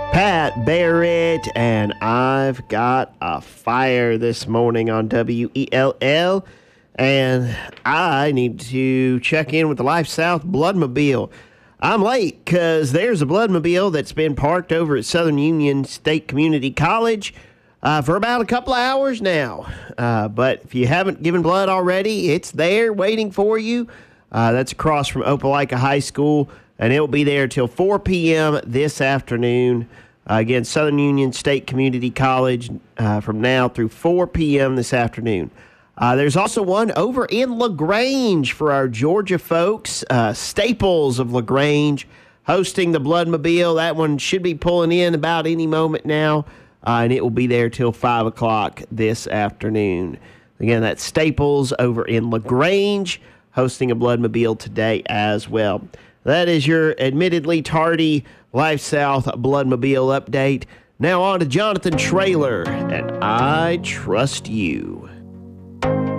Pat Barrett, and I've got a fire this morning on WELL, and I need to check in with the Life South Bloodmobile. I'm late because there's a Bloodmobile that's been parked over at Southern Union State Community College for about a couple of hours now. But if you haven't given blood already, it's there waiting for you. That's across from Opelika High School, and it will be there till 4 p.m. this afternoon. Again, Southern Union State Community College from now through 4 p.m. this afternoon. There's also one over in LaGrange for our Georgia folks. Staples of LaGrange hosting the Bloodmobile. That one should be pulling in about any moment now, and it will be there till 5 o'clock this afternoon. Again, that's Staples over in LaGrange hosting a Bloodmobile today as well. That is your admittedly tardy Life South Bloodmobile update. Now on to Jonathan Traylor, and I Trust You.